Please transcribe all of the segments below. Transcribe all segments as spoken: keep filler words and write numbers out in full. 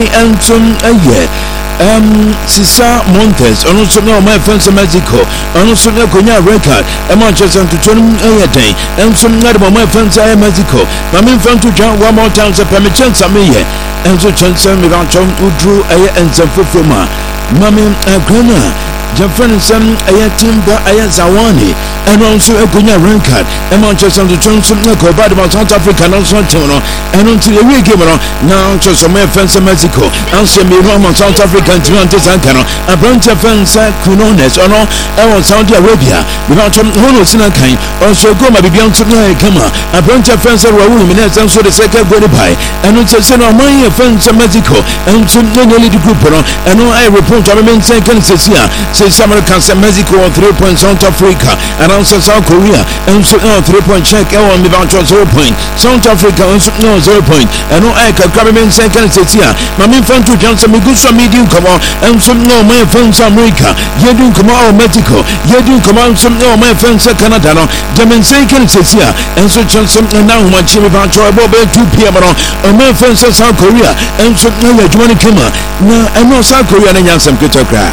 and some a year. Um, Sisa Montes, and also now my friends in Mexico, and also now Konya record, and Manchester to turn a day, and some not about my friends in Mexico. My main friend to John one more time, so permission some year, and so Chancellor Miranchon who drew a and some Fufuma. Mammy Grana, Jafran Sam Ayatimba Ayazawani, and also a Konya record, and Manchester to turn some Nako, but about South Africa, and also Tono, and until the week now, just my friends in Mexico, and send me Roma South Africa. Sankano, a branch of fans, Kunones, or no, I was Saudi Arabia, without some Hono Sinakai, also go my beyond Kama, a branch of fans are Raul Minutes, and so the second go by, and it's a son of my friends in Mexico, and some nearly the group, and no, I report I remain second Cecilia, say Samarkand, Mexico, three points South Africa, and also South Korea, and so no three point check, and without zero point, South Africa, also no zero point, and no, I can remain second Cecilia, my main friend to Johnson, Migusa medium. And some no my friends America, you do come out Mexico, you do come out some no my friends Canada, no, German second says here, and so some now my chili about two p m on my friends South Korea, and some no you want to come out. No, I know South Korea and Yansam Kitokra.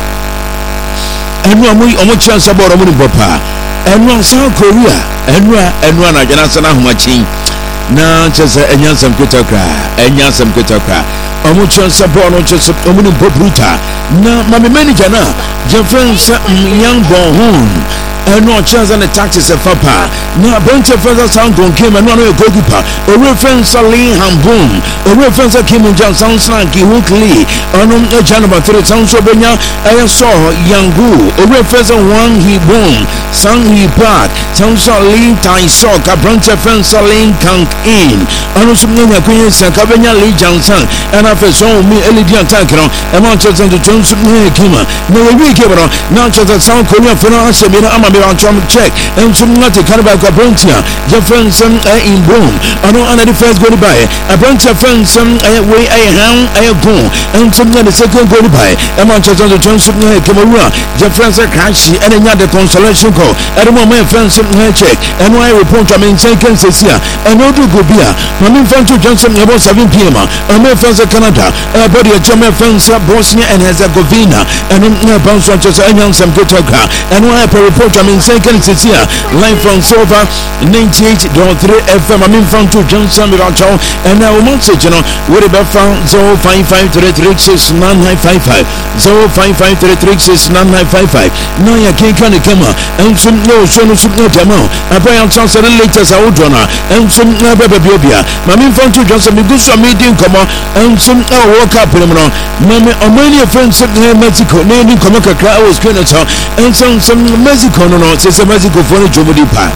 And one we almost chance about a money papa, and one South Korea, and one and one I can answer how much. Now just a Yansam Kitokra, and Yansam Kitokra. Omucho support no just omuni popruta na mami manager na Jeffrey young born and no chance and the taxes of papa na bunch of further sound came and one goalkeeper a reference Salih Hambum a reference Kim Johnson sounds like weekly on a Janaba three sounds so benya I saw Yangu a reference one he boom sang he bad sounds Salih Tai Sok a bunch of friends Salih Kang in and also Nina Queen Sakabenya Lee Johnson and after so me Elidian Tankero and Manchester to Johnson Kima no we give it on not just a South Korea for us I mean I'm on check and some not a Carabao Brontia, Jefferson in Boom. I know another first go by a bunch of friends, some way I ham, I go, and some other second go by a Manchester Johnson Camarua, Jefferson Kashi, and another consolation call. At the moment, friends check and why report I mean second says here and no do go beer. My main friend to Johnson about seven p m. A my friends of Canada, a body of German friends of Bosnia and Herzegovina, and a bounce on just some good talker, and why I report I mean second is here live from Silver ninety-eight point three F M. I'm in front to Johnson Miracho and now message you know what about found zero five five three three six nine nine five five zero five five three three six nine nine five five. No ya can't come and some no so no some no demo I buy on chance the latest Audrona and some never biobia. I'm in front to Johnson Migusa medium come on and some walk up in them Mammy or many friends in Mexico naming Comaca I was going to tell and some some Mexico no says a Mexico for a Jumbo Pie.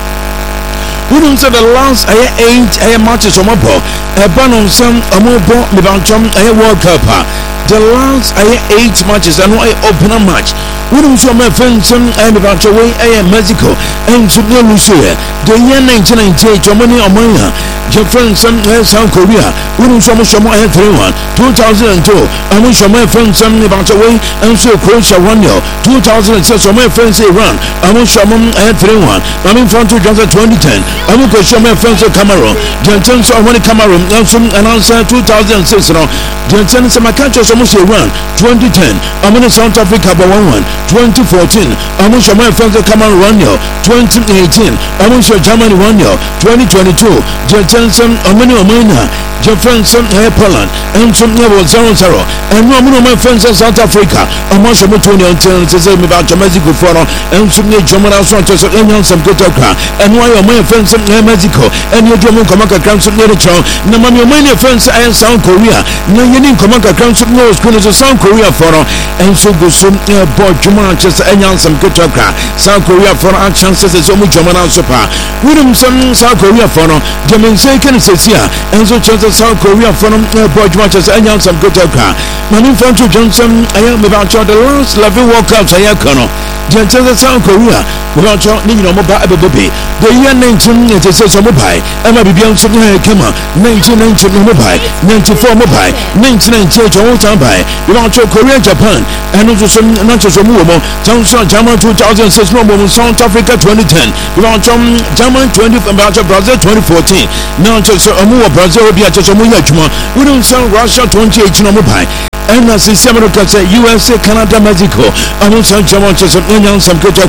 We don't say the last I eight I matches on my ball, a ban on some a more ball without some I World Cup. The last I eight matches I know I open a match. We don't show my friends some I about the way I am Mexico and some no Lucia. The year nineteen ninety-eight, Germany or Mania, Japan, some South Korea. We don't show much more three one two thousand two. I wish my friends some about the way and so Croatia one year two thousand six. So my friends Iran. I wish my I had three one. I'm in front of Johnson twenty ten. I will go show my friends of Cameroon. Johnson so when Cameroon and some announcer two thousand six. No, Johnson some catch us almost Iran twenty ten. I'm in South Africa by one one. twenty fourteen. I wish my friends of Cameroon one year twenty eighteen. I wish Germany one year twenty twenty-two. Johnson Omani Omana. Jefferson Poland and some level zero zero and one of my friends in South Africa. I'm also between until to say about Mexico for and some German also to some good talker and why are my friends in Mexico and your German Commander Council near the child. No, my many friends in South Korea. No, you need Commander Council no school is a South Korea for and so go some airport German just and some good talker. South Korea for our chances is only German super. We don't some South Korea for German second says here and so chances South Korea from airport matches and some good talker. My new friend to Johnson, I am about the last level walkouts I am. Johnson South Korea without your need no more by baby. The year nineteen ninety six mobile, and my baby on some Kama, nineteen ninety mobile, ninety four mobile, nineteen ninety eight all time by without your Korea, Japan, and also some not just a move. Johnson German two thousand six number South Africa twenty ten, without some German twenty about Brazil twenty fourteen. Now just a move Brazil be at just a move. We don't sell Russia twenty eight number by. and as in America, U S A, Canada, Mexico, and also German, and some good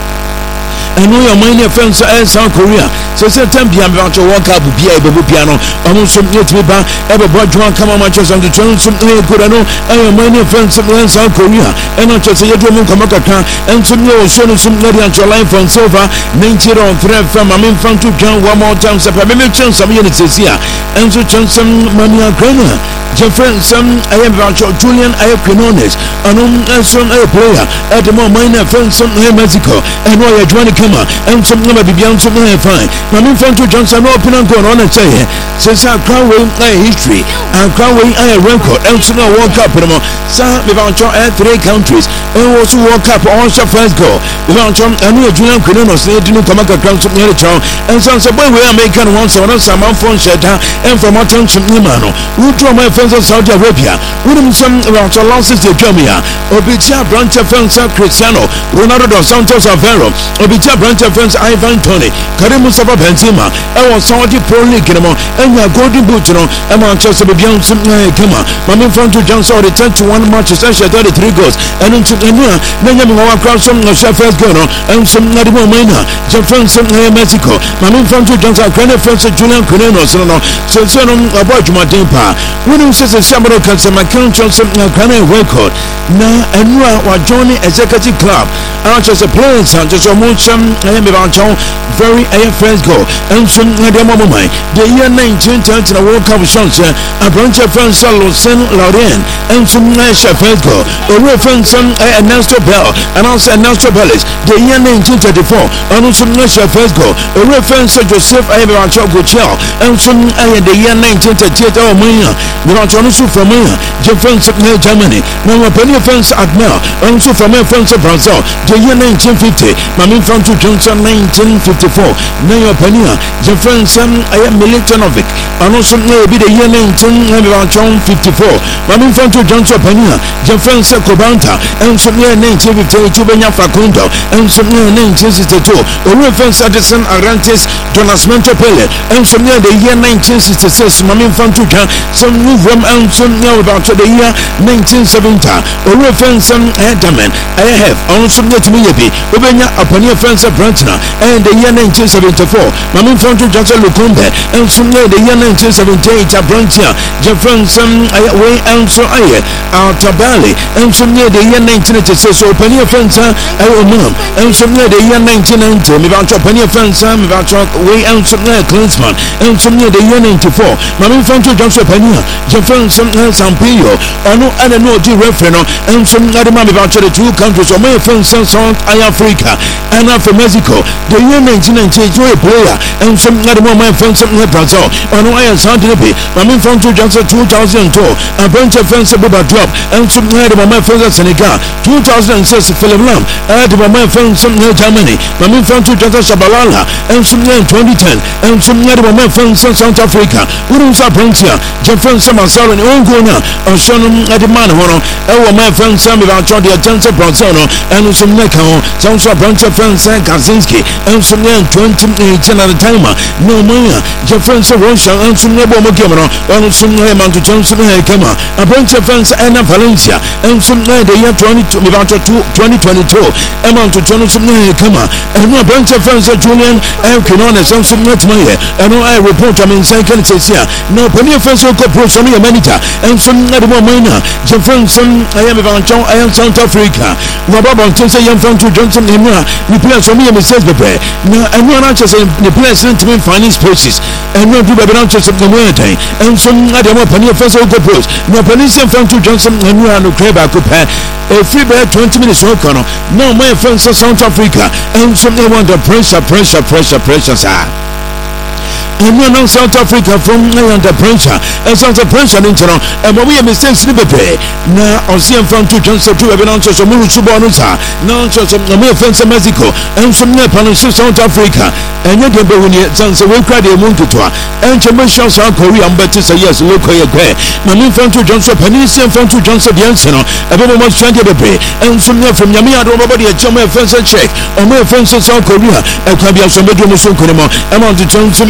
and we are many friends in South Korea. So, sometimes I'm about to walk up with P A piano, almost some yet to be back, ever brought you on come on matches on the channel. Some good, I know I am many friends in South Korea, and not just a Yadomo Kamakaka, and some new son of some lady on your life on silver, ninety on thread from I mean, from to John one more time. So, I may chance some units here, and so chance some money on Grana. Jeffrey, some I am about your Julian I have Quinones, and on some a player at the more minor friends from Mexico, and why you're trying to come out, and some number be beyond some fine. My main friend to Johnson open and go on and say, since I can't wait my history, I can't wait I record, and so I walk up with them. Some about your three countries, and also walk up on your first go. Without some, I knew Julian Quinones, they didn't come back across the other town, and some say, well, we are making one so some phone shelter, and from our town to Nimano, who draw my friends of Saudi Arabia, with them some about your losses to Jamia, Obitia branch of friends Cristiano, Ronaldo dos Santos Avero, Obitia branch of friends Ivan Tony, Karim Mustafa Benzema, and was Saudi Pro League, and your golden boot, and Manchester beyond some Kama, Mammy Front to Johnson, the ten to one matches, and she had thirty-three goals, and into the Nua, Benjamin across from the Sheffield Girl, and some Nadibo Mina, Jeffrey Mexico, Mammy Front to Johnson, Grand Friends of Julian Cunenos, so it's about Martin Pa. When he says a Shamro Cancer, my country, Kana record, now and what Johnny Executive Club, out as a player, just a motion, I am about very A F S go, and some Nadiamomai, the year nineteen thirty, the World Cup chance, a branch of France, Saint Laurent, and some nice Sheffield go, a reference on Ernesto Bell, and also Ernesto Bellis, the year nineteen thirty-four, and also nice Sheffield go, a reference to Joseph Ibarra Guchel, and some the year nineteen thirty-eight, oh, Maya, the Antonusu from Maya, Jeffrens of Germany, now a penny offense at Mel, and also from my friends of Brazil, the year nineteen fifty, Mammy from to Johnson nineteen fifty-four, now a penny, Jeffrens, I am Militonovic, and also maybe the year nineteen fifty-four, Mammy from to Johnson Penny, Jeffrens Cobanta, and some year nineteen fifty-two, Benya Facundo, and some year nineteen sixty-two, a reference Addison Arantes, Jonas Mentopele, and some year the year nineteen sixty-six, Mammy from to some new from and some now about the year nineteen seventy, a reference on Adaman, I have also met me, Ubenya upon your friends of Brantna, and the year nineteen seventy-four, Mammy from to Johnson Lucumbe, and some year the year nineteen seventy-eight, a Brantia, Jeffrens, way and so I, Altabali, and some year the year nineteen eighty-six, open your friends, I will know, and some year the year nineteen ninety, about your penny friends, about your way and some year Klinsman, and some year the year ninety-four, Mammy from to Johnson Penny, Jeffrens, Sampio, or no, I don't know, the reference, and some other man about the two countries, or my friends, South Africa, and from Mexico, the year nineteen ninety-eight, a player, and some other one, my friends, from Brazil, or no, I am Santiago, Mammy from to Johnson two thousand two, a bunch of friends of Baba Drop, and some other one, my friends of Senegal, two thousand six, Philip Lam, and my friends from Germany, Mammy from to Johnson Shabalala, and some year twenty ten, and some other one, my friends from South Africa, who is a Brantia, Jeffrens, Masal, and Ongona, or Shannon at the man, or my friends, some about the attempts of Brazil, and some Necao, some a bunch of friends, Kaczynski, and some young twenty eighteen at the time, no Maya, Jeffrens of Russia, and some Nebomo Gamma, or some Layman to Johnson Kama, a bunch of friends, Anna Valencia, and some the year twenty twenty-two, amount to Johnson Kama, and a bunch of friends, Julian, and Kinones, and some not Maya, and I report, I mean, second says here, no penny of friends who could pro some Manita, and some other Mina, Jeffrens, I am about John, I am South Africa, Robaba, Johnson, young friend to Johnson, the players from me, Missus Bepe, now, and one answers the players sent to me finance process, and no people have answers of the word, and some other penny of friends who could pros, no police and friend to Johnson, and you are no crab, I could pay a free bed twenty minutes walk on, no, my friends of South Africa, and some they want the pressure, pressure, pressure, pressure, sir. And we know South Africa from under pressure, and South Pressure internal, and we have mistakes to be paid. Now, I see him from two Johnson to have an answer to Mulu Subanusa, now answers of the offense of Mexico, and some Nepal and South Africa, and yet the Berunia, Sansa will cry the Munkutua, and to mention South Korea, and better say yes, look where you're there. Mammy from two Johnson, Panisian from two Johnson, the answer, a bit much trying to pay, and some from Yamia, nobody at Chama offense check, or my offense of South Korea, and Kabia Somedu Musukunema, among the Johnson.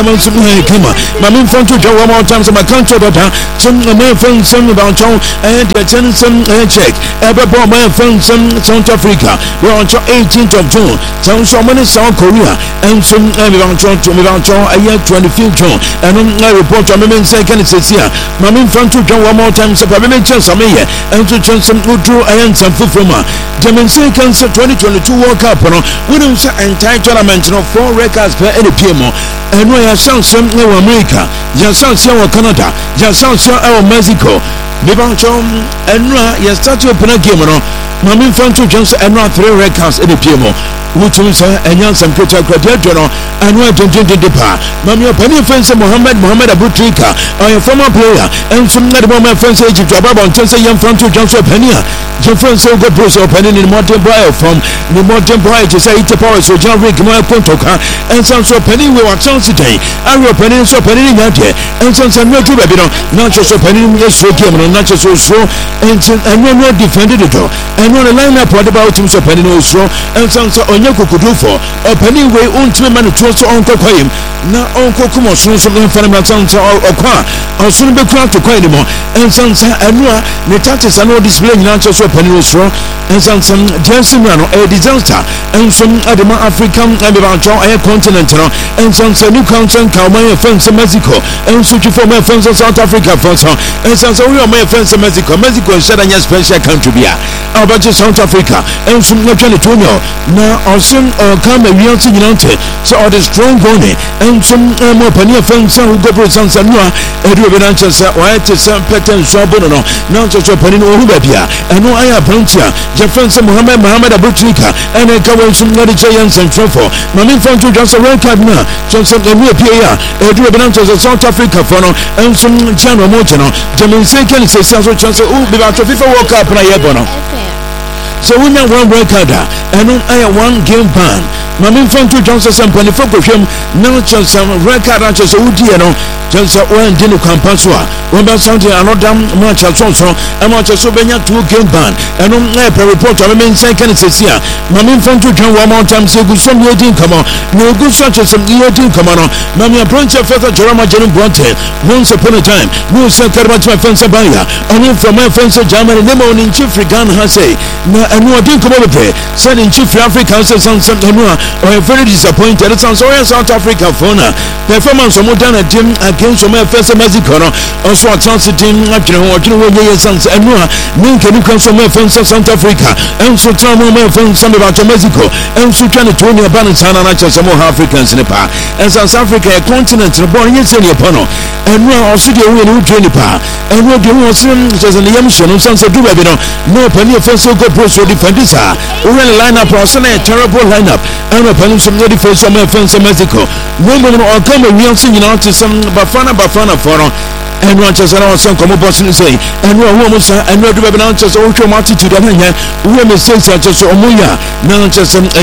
kama so kama mami mfa to one more time so my country dada some my friends some about town and the ten some check ever born my friends some South Africa we on eighteenth of June town so many South Korea and some me about town to me about town a year twenty-fifth June and I report to me say can say here mami mfa to one more time so me chance am here and to chance some true I am some from Demonstrate Cancer twenty twenty-two World Cup no we don't say entire tournament no four records per any P M and we are chance some in America ya chance in Canada ya chance in Mexico me ba chom and ya start open a game no mami mfa to chance and three records in the P M which means and yan some critical criteria no and we don't do the pa mami opani friends Mohammed Mohammed Abu Trika a former player and some not my friends Egypt about on chance yan front to chance opania your friends so go bruce opening in modern boy from the modern boy to say it's a power so John Rick my contoka and some so penny we were chance today and we opening so penny in that and some some no to baby no not just opening yes so game no not just so so and and no no defended it all and no the line up what about him so penny no so and some so onye kukudu for opening way unto man to so on kokoyim na onko kuma so so no fana matan so okwa osun be kura to kwa anymore and some so anua ne tactics and no display na so penny so and some some Jensen no a disaster and some other African and about a continent no and some new country Calmania friends in Mexico and so for my friends in South Africa for so and some so we are my friends in Mexico Mexico is a special country bia about South Africa and some not trying to know now also come and we are united so all the strong bone and some more penny friends who go for some sanua and we are just why to some pattern so no now just penny no bia and no I have plenty your friends Mohammed Mohammed Abu Trika and I come from the Giants and Trofo mami from to just a record now just some new P A and we are just South Africa for no and some channel mochano demonstrate can say so chance oh be about to FIFA World Cup na yebono so we now one record and I have one game ban mami from to Johnson some twenty-four percent now just some record just udi no just one dino campaswa when ba sound another match so so and match so benya two game ban and I report I mean say can say here mami from to John one more time say good some you didn't come on no good such as some you didn't come on mami approach further Jerome Jerome Bronte once upon a time no say karma my friends abaya and from my friends Germany name on in chief Ghana has say na and no didn't come over there said in chief Africa say some some no or very disappointed it sounds so South Africa for now performance of modern team against my first Mexico also a chance team actually watching what they sense and no men can come from my friends of South Africa and so tell my friends some about Mexico and so trying to turn your balance and actually some more Africans in the park and South Africa a continent born yes in your panel and no also the way you train the park and what you want to just an emission on some do baby no no penny first so go pro so defend this are really line up also a terrible lineup and a penny some ready for some friends of Mexico no more or come and we are seeing out to some Bafana Bafana for and one just around some come up and say and no woman and no do not just also attitude and women say such as Omuya now just and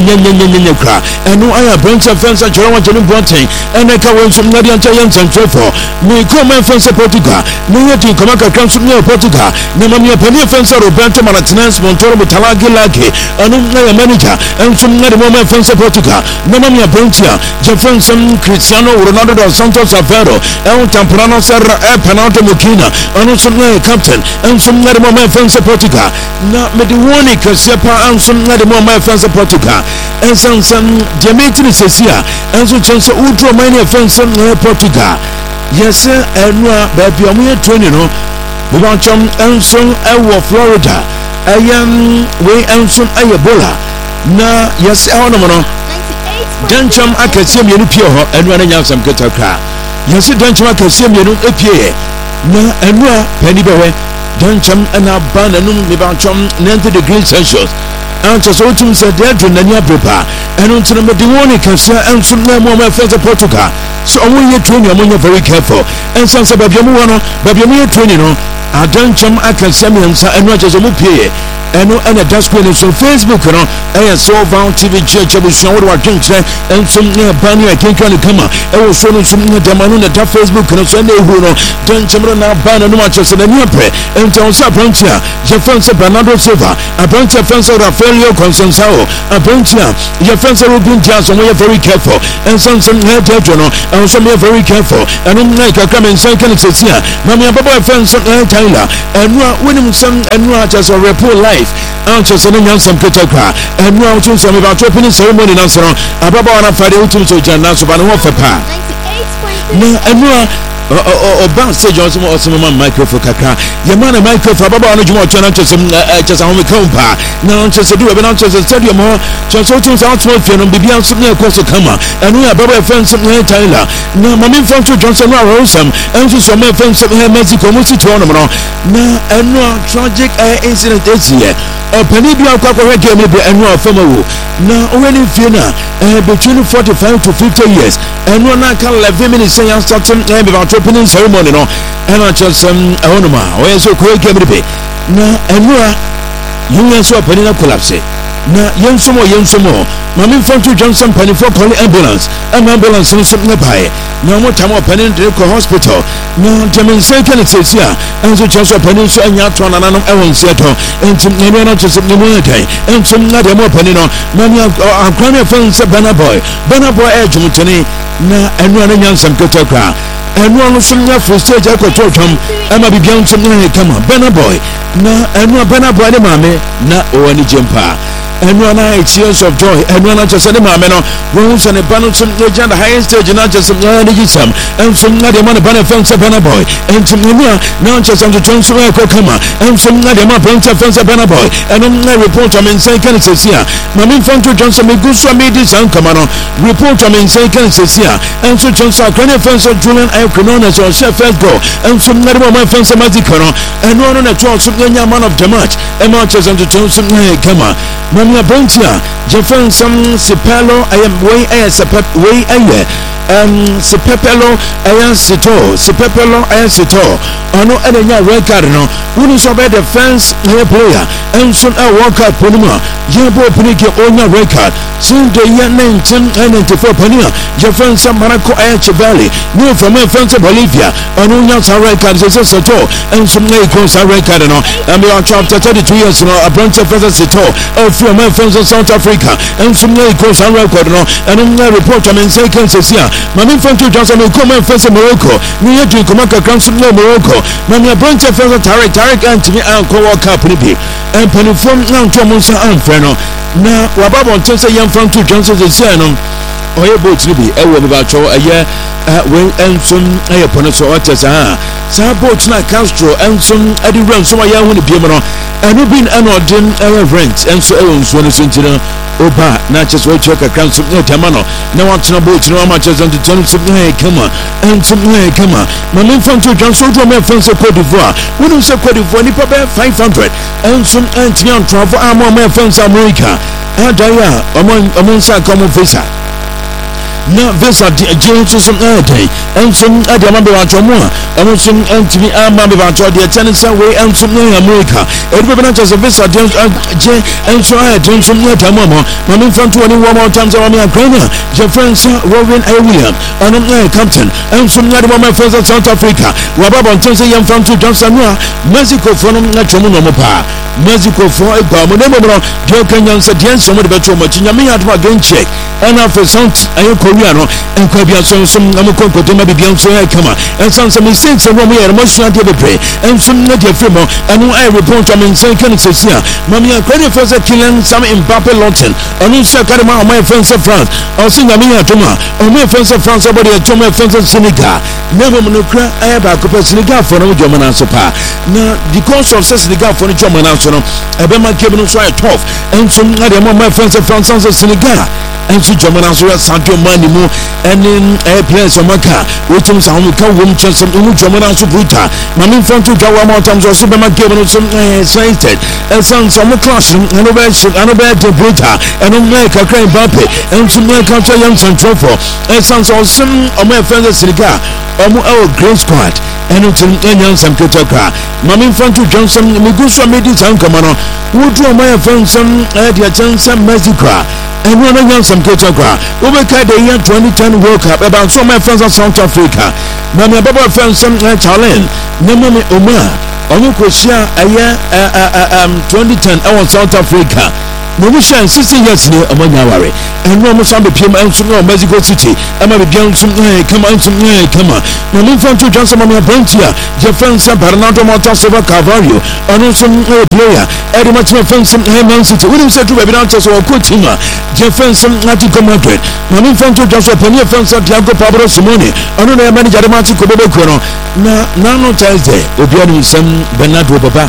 cry and no I have branch of friends at Jerome Jerome Bronte and I can win some Nadian Giants and Trevor me come my friends of Portugal no yet in Comaka comes from near Portugal no mamma penny friends of Roberto Martinez Montoro Mutalagi Lagi and no manager and some other moment friends of Portugal no mamma Brontia Jefferson Cristiano Ronaldo dos Santos Aveiro and Tamprano Serra Penalty Mukina and also captain and some other moment friends of Portugal not Mediwani Kasiapa and some other moment friends of Portugal and some some Dimitri Cecia and so chance ultra many friends of Portugal yes sir and baby I'm here training no we want some and some our Florida I am we and some Ebola na yes I want no Dancham akasiam yenu pio ho enu ananya some ketaka yes dancham akasiam yenu epie na enu pani bewe dancham ana ban enu me ba chom ninety degrees Celsius and so tum said there to nanya prepa enu ntino me de woni kasia and some na mo my friends of Portugal so omo ye training omo very careful and some say babia mu wono babia mu ye training no adancham akasiam yensa enu ajezo mu pie ɛno ɛna da screen so Facebook no ɛyɛ Silver T V G abusua wo de wadwenkyerɛ ɛnso ne ba ne akenka ne kama ɛwɔ so no so ne dama no na da Facebook no so ɛna ehu no dɛnkyɛmro na ba na no ma kyerɛ sɛ na ni apɛ ɛnso wo sa branch a yɛfɛn sɛ Bernardo Silva branch a fɛn sɛ Rafaelio Consensao branch a yɛfɛn sɛ Ruben Diaz so mo very careful ɛnso nso ne tɛtɔ no ɛnso mo very careful ɛno na kakra me nsan kan sɛsi a mami ababa fɛn sɛ Tyler ɛno a wonim sɛ ɛno a kyerɛ sɛ report life anche se ne nyansam ketekwa ɛno a wotum sɛ me ba to opening ceremony na sɛ no ababa na fade wotum sɛ gyanna so ba ne ho fɛpa na ɛno a o ban stage on some awesome microphone kakra ye man a microphone baba no juma twana chese chese ho me kampa na chese do be na chese stadium ho chese otum sa otum fie no bibia so na ekoso kama enu ya baba fence na Tyler na mami fence Johnson na Rosam enso so me fence he Mexico mo si to no no na enu tragic incident this year opani bia kwa kwa game be enu afama wo na owani fie na between forty-five to fifty years enu na kan eleven minutes say starting e be about opening ceremony no and I just um ahonoma o so ko game be na enu a yu so opani na collapse na yensomo yensomo mami Fonto Johnson pani for call ambulance and ambulance no so na bai na mo tam opani de ko hospital na temen second sesia and so just opani so anya to nananom e won seto entim ne no just ne mo dai entim na de mo opani no mami akwane fence Bana Boy Bana Boy e jumutene na enu na nyansam ketekwa enu anu so nya for stage akoto twam ama bibia ntim ne kama Bana Boy na enu Bana Boy de mame na o ani jempa enu ana tears of joy enu ana just ne mame no wo so ne banu so ne the highest stage na just nya ne gisam en so na de man Bana fence Bana Boy entim ne na just am to twam so e ko kama en so na de man fence Bana Boy enu na report am inside kan sesia mame Fonto Johnson me gu so me di san kama no report am inside kan sesia en so Johnson akwane fence Julian Ayokrona so chef first goal en so na de man fence Mexico no enu ono na to so nya man of the match e ma just am to twam so e kama Mami Abrantia, Jeffan some Sepelo, I am way a sepep way a um Sepepelo, I am Sito, Sepepelo, I am Sito, or no any red card no, who is over the fence here player, and soon I walk out Punima, Jabo Puniki on your record, soon the year nineteen ninety-four Pania, Jeffan some Maraco Ayachevali, new from my fence of Bolivia, and no young record is a Sito, and some Nakos are record no, and we are chapter thirty-two years no, a branch of Sito, from my friends of South Africa and some Nakos are record no and I report I'm in second here Mami Fonto Johnson will come and face Morocco near to Komaka Council no Morocco Mami branch of Tarek Tarek and to me and co-work up and penny from now to Monsa and Freno now Wabab on Tuesday young Fonto Johnson is here no oye boat ni bi ewo bi ba cho eye when ensom eye pono so otes ah sa boat na Castro ensom adi run so ya hu ni bi no enu bin enodin eye rent enso ewo nso no sentino oba na che so cho kakran so e tema no na wa tena boat no ma che so ntonu so e kama ensom e kama Mami Fonto Johnson do me fence Cote d'Ivoire wonu se Cote d'Ivoire ni pa be five hundred ensom antian travel amo me fence America adaya omo omo nsa come visa na visa je to some day and some adama be want mo and some ntimi ama be want the tennis way and some in America e be na just visa je and so I don't some yet mo Mami Fonto one more times on me Ukraine je friends Robin A William and I'm captain and some other my friends of South Africa we about on Tuesday young Fonto Johnson Mexico for no na chomo no pa Mexico for e ba mo ne mo no de Kenyan said yes some the better mo chinyame adma again check and after some ayo Korea no enko bia so so amko koto ma bibia so ya kama and some some mistakes so mo yere mo sua de bebre and some na de fremo and I report am in say kan sesia mami akwane for say killing some Mbappe Lawton onu so kare ma my friends of France o si na mi atoma o my friends of France about the atoma friends of Senegal never no kra aya ba ko Senegal for no joma na so pa na because of Senegal for no joma na so no ebe ma kebe no so ay tough and some na de my friends of France of Senegal and so joma na so Sadio Mane mu and in a place of Maka which is how we can win chance of joma na so bruta Mami Fonto gawa mo tam so be ma kebe no so excited and some some class and over and over the bruta and on make a crane Mbappe and some make a young central for and some so some of my friends of Senegal omo our great squad eno tin enyan sam ketokra mama infanto Johnson me go so me di san kama no wodu o my fansam e dia chansa Mexico eno no enyan sam ketokra we be ka the year twenty ten World Cup about so my fans of South Africa na me baba fansam challenge na me oma onu kweshia aye um twenty ten e South Africa no we share sixty years ni amanya ware eno mo sambe piem enso no Mexico City ama be bian so eh kama enso eh kama no me fan to Johnson mama Brantia Jefferson Bernardo Mota Silva Carvalho ono so eh player edi match me fan some eh Man City we dem say to be down to so ko team Jefferson Atletico Madrid no me fan to Johnson premier fan Thiago Pablo Simone ono na manager dem ati ko bebe ko no na na no Thursday obi anu sam Bernardo Baba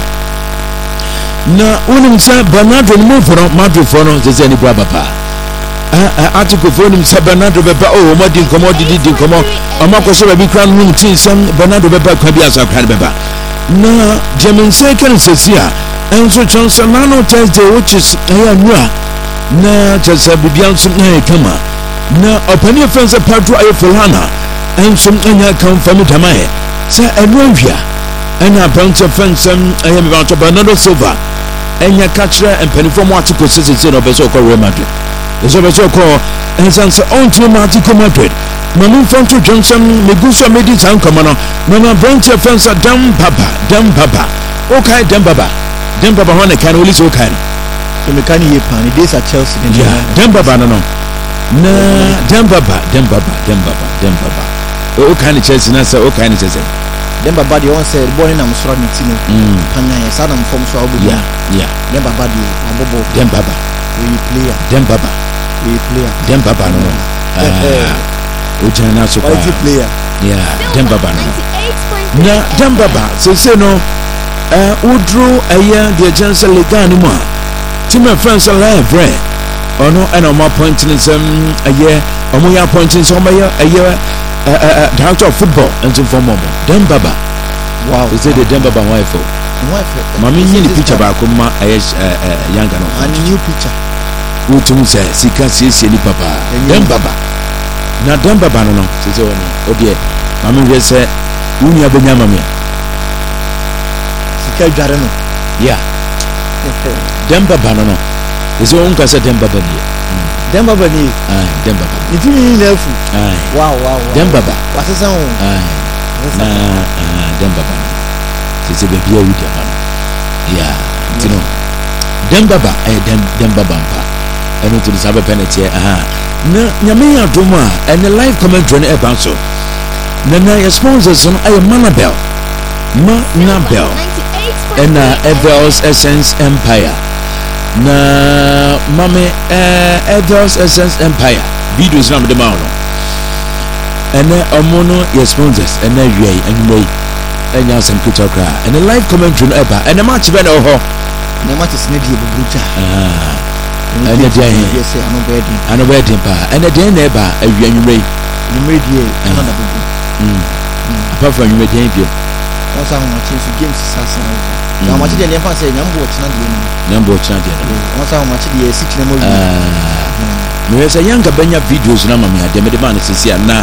na unim sa Bernardo no for Madrid for no ze ni bra papa ah article for unim sa Bernardo beba oh mo din komo di di komo amako so be kran no tin sam Bernardo beba kwa bi asa kran beba na German second sesia enso chance na no Thursday which is eh nwa na chance bibian so na kama na opani fence Pedro Ayfolana enso anya kan fami tamae sa enwia ena branch fence eh me ba to Bernardo Silva enya kachre empenifo mo atiko sisi no beso ko Real Madrid beso beso ko ensanse onto Atletico Madrid mama Infanto Johnson meguso medi san komono mama branch fence dam baba dam baba okay dam baba dam baba hone kan oli so kan so me kan ye pan this at Chelsea yeah dam baba no no na dam baba dam baba dam baba dam baba o kan Chelsea na say o kan Chelsea dem baba de on say born na musoro ni tinu kanya ya sada mfom so abu yeah yeah dem baba de abobo dem baba we player dem baba we player dem baba no eh o jana so kwa player yeah dem baba no na dem baba say say no eh udru aya de chance legal ni mo team friends alive right ono and on my point in some aye omo ya point in some aye aye Uh, uh, uh, director of football and so form momo dem baba wow is it the dem baba wife wife mami ni picture ba ko ma ayesh younger no and new picture utum say sika siesie ni papa dem baba na dem baba no no say so no o de mami we say unia benya mami sika dware no yeah dem baba no no is o unka say dem baba ni dem baba ni ah dem baba itini na fu ah wow wow dem baba wasesa ho ah na ah dem baba say say be bia wi dia ma yeah you know dem baba eh dem dem baba mpa eno to sabe penalty ah na nyame ya doma and the live commentary e ban so na na your sponsors no ay Manabel Manabel and uh, Evels Essence Empire na mame eh Evels Essence Empire videos na me ma no ene omono your sponsors ene wie enwe enya some picture kra ene live commentary no eba ene match be na ho ne match sne die bubrucha ah ene dia he yes ano bedi ano bedi pa ene dia na eba awie enwe enwe die ana da bubu mm apart from enwe dia bi wasa ho match so games sasa na match dia ne fa say nyambo china die ni nyambo china die wasa ho match die six na mo wi me say yanga benya videos na mama de me de man sisi na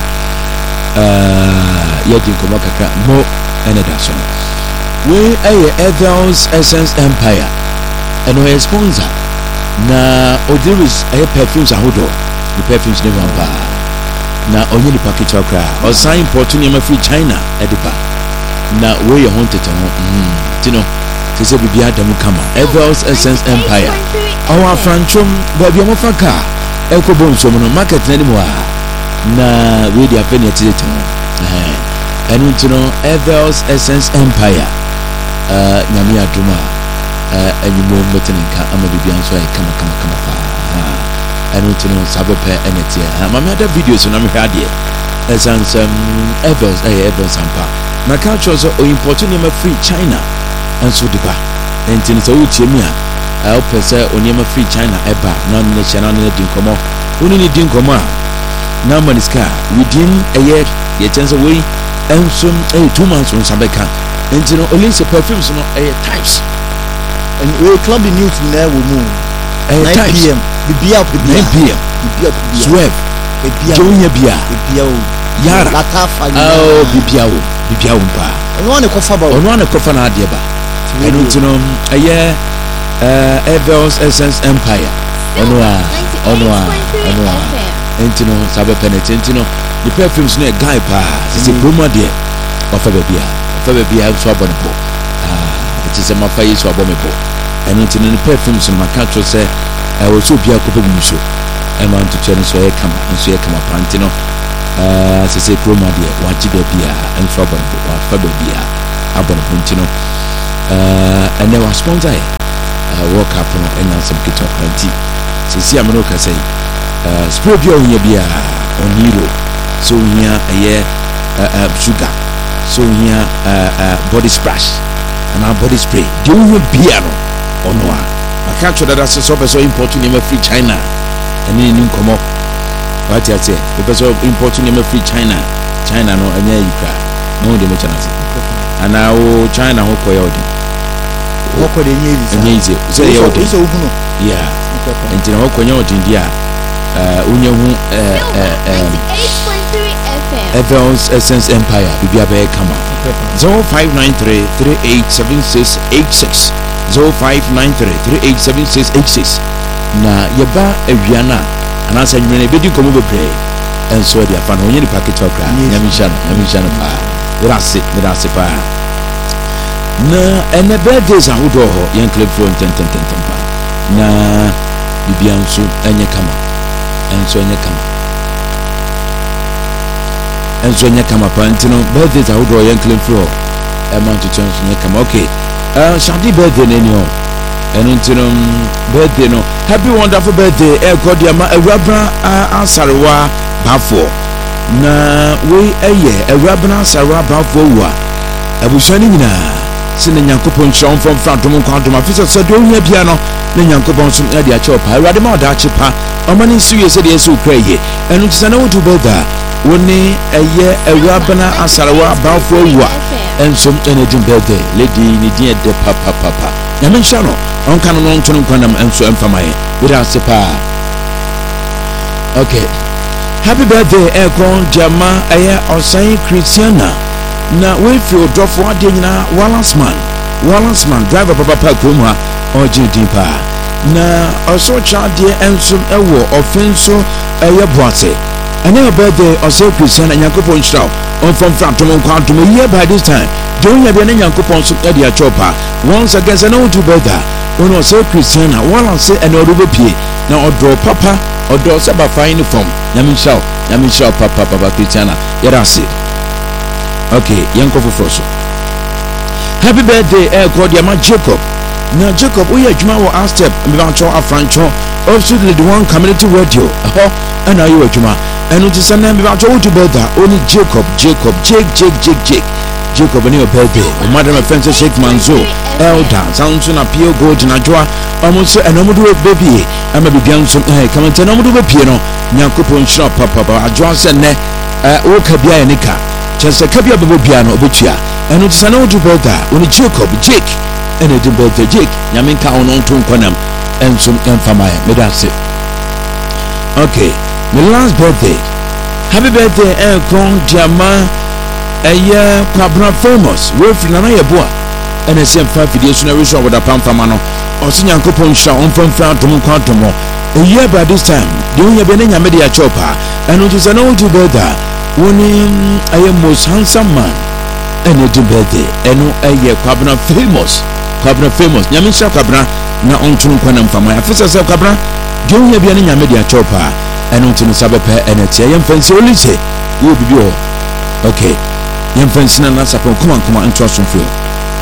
uh yedi komo kakra mo ene da so we aye Evels Essence Empire and we sponsor na Odiris aye perfumes ahodo the perfumes ne wamba na onye ni package okra o sign import ni ma free China edipa na we ye haunted no mm tino sese bibia adamu kama Evels Essence Empire our franchom baby mo faka ekobo nso no market na ni mo na we dey afeni atete eh enu tino Evels Essence Empire uh nyame aduma uh enyimo meteninka ama bibia nso ay kama kama kama fa enu tino sabepe enete ha mama da videos na me hade essence um Evels eh Evels ampa na culture so o import ni ma free China enso diba entini so utie mi a a opese oniema free China eba na ne chana ne din komo oni ni din komo a na maniska within a year ye chance we enso eh two months on sabeka entino Olinse perfumes no eh types and we club the news na wo mu nine p m the bia of the nine p m the bia of the twelve the bia jonya bia the bia o Yara. Latafa. Oh, bibiawo, bibiawo pa. Ono ane kofa ba. Ono ane kofa na ade ba. Enu tino aye eh Evels Essence Empire. Ono a, ono a, ono a. Entino sabe penete entino the perfumes na guy pa. Sisi promo de. Ofa ba bia. Ofa ba bia so abonebo. Ah, it is a mafayi so abonebo. Enu tino the perfumes na maka say I was so bia ko pe mu so. I want to change so e kama, so e kama pantino. Uh, se se kroma de wachi da bia enso abon wa fa ba bia abon puntino uh and then was sponsor uh work up no enya some kito kranti se si amano ka say uh spray bia onya bia oniro so nya eye uh sugar so nya uh body splash and our body spray de onya bia no ono a maka cho dada se so be so import ni ma free China and ni nkomo what you say because of importing them free China China no anya yika no de me China say and now China ho koyo de ho ko de nyi anya yize say yo de so hunu yeah enti na ho konyo de dia eh unya hu eh eh eight point three F M Evels Essence Empire bibia be kama zero five nine three three eight seven six eight six zero five nine three three eight seven six eight six na yeba awiana and as I mean, a video come over play and so they are fan on the packet of crap. Yamishan, Yamishan, that's it, that's it. Na and the birthdays are who young clip from ten ten ten ten. Na Bibiansu and Yakama and so Yakama and so Yakama Pantino birthdays are who young clip floor. Amount to chance Yakama. Okay, uh, Shadi birthday in your and into birthday no happy wonderful birthday e kodiama ewabra asarwa bafo na we eye ewabra asarwa bafo wa abushani nyina sine nyankopon chon from frantom kwantom afisa so do nya bia no na nyankopon so na dia chopa ewade ma oda chepa omani suye se de so kraye enu tisa na wodu birthday woni eye ewabra asarwa bafo wa enso energy birthday lady ni dia de papa papa nyame nshano on kan no ntun kwanam enso emfamaye wira sepa. Okay, happy birthday ekon jama aya osai Christiana na we feel dofo ade nyina Wallace man Wallace man driver papa pa kromha ojidi pa na oso chade enso ewo offenso eye boate anya birthday osai Christiana nyakopon shraw on from frantom kwantom here by this time don't you be na nyakopon so e dia chopa once again say no to birthday ono say Christiana wala say and odo pie na odo papa odo say ba fine uniform nyame show nyame show papa papa Christiana yera say okay yanko foforo so happy birthday eh god ya ma Jacob na Jacob oya adwuma wo Astep mbebancho afrancho also the one community radio oh and ayo adwuma enu ti sanan mbebancho wo to birthday oni Jacob Jacob Jake Jake Jake Jake Jacob any birthday o madam friend Sheikh Manzo elder sound na Pio Gold na joa almost and omudu baby am be bianso eh come tell omudu be no nyankopon shira papa papa adjoa se ne eh wo ka bia enika chese ka bia be bia no obetua enu tisa na odu birthday oni Jacob Jake and odu birthday Jake nyaminka ono nton kwanam enso emfamaye me that's it. Okay, the last birthday happy birthday eh kon jama eye kwabra famous we free na ye boa ene sem five videos na reso with a pamfama no osinyankopon sha on from front to kwantom a year by this time the only be na nyame de a chopa and it is an old brother woni aye most handsome man ene do birthday eno eye kwabra famous kwabra famous nyame sha kwabra na ontun kwanam fama afisa se kwabra the only be na nyame de a chopa eno tinu sabepe ene tie yem fancy olise wo bibi o okay yem fancy na na sapon kuma kuma ntwa so feel